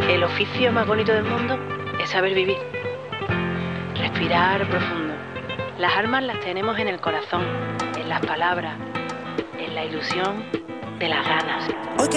El oficio más bonito del mundo es saber vivir. Respirar profundo. Las armas las tenemos en el corazón, en las palabras, en la ilusión de las ganas. Hoy